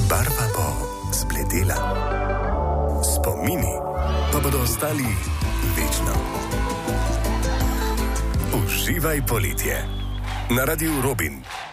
barva bo zbledela, spomini pa bodo ostali večno. Uživaj poletje na Radiu Robin.